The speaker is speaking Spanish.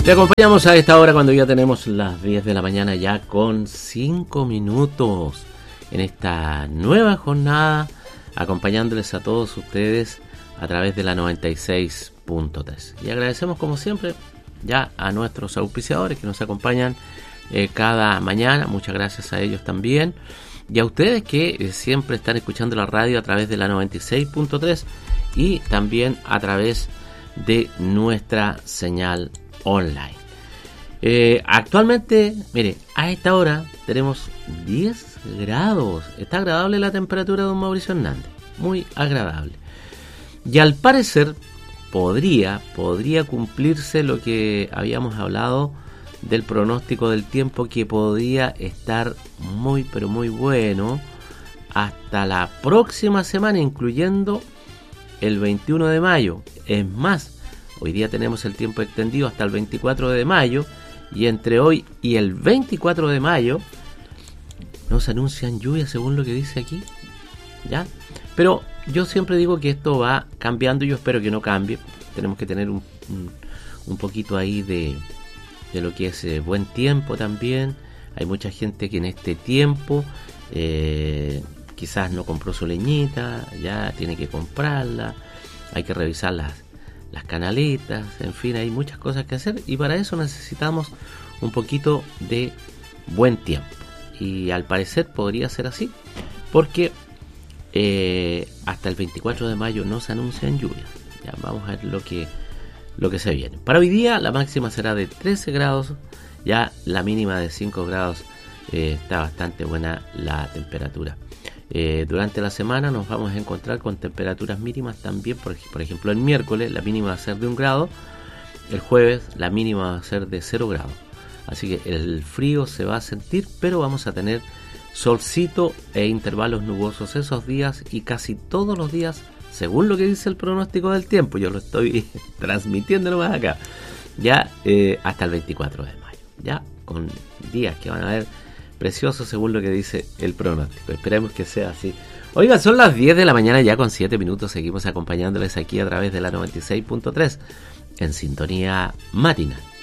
Le acompañamos a esta hora cuando ya tenemos las 10 de la mañana ya con 5 minutos en esta nueva jornada, acompañándoles a todos ustedes a través de la 96.3. Y agradecemos como siempre ya a nuestros auspiciadores que nos acompañan cada mañana, muchas gracias a ellos también. Y a ustedes que siempre están escuchando la radio a través de la 96.3 y también a través de nuestra señal online. Actualmente, mire, a esta hora tenemos 10 grados. Está agradable la temperatura de don Mauricio Hernández. Muy agradable. Y al parecer podría cumplirse lo que habíamos hablado del pronóstico del tiempo, que podría estar muy pero muy bueno hasta la próxima semana, incluyendo el 21 de mayo. Es más, hoy día tenemos el tiempo extendido hasta el 24 de mayo y entre hoy y el 24 de mayo nos anuncian lluvias según lo que dice aquí, ¿ya? Pero yo siempre digo que esto va cambiando y yo espero que no cambie. Tenemos que tener un poquito ahí de lo que es buen tiempo también. Hay mucha gente que en este tiempo quizás no compró su leñita, ya tiene que comprarla, hay que revisar las canaletas, en fin, hay muchas cosas que hacer y para eso necesitamos un poquito de buen tiempo. Y al parecer podría ser así, porque hasta el 24 de mayo no se anuncian lluvias. Ya vamos a ver lo que se viene. Para hoy día la máxima será de 13 grados, ya la mínima de 5 grados. Está bastante buena la temperatura. Durante la semana nos vamos a encontrar con temperaturas mínimas también. Por ejemplo, el miércoles la mínima va a ser de 1 grado, el jueves la mínima va a ser de 0 grados. Así que el frío se va a sentir, pero vamos a tener solcito e intervalos nubosos esos días y casi todos los días, según lo que dice el pronóstico del tiempo. Yo lo estoy transmitiendo nomás acá, ya hasta el 24 de mayo, ya con días que van a ver preciosos según lo que dice el pronóstico. Esperemos que sea así. Oigan, son las 10 de la mañana ya con 7 minutos. Seguimos acompañándoles aquí a través de la 96.3 en sintonía matinal.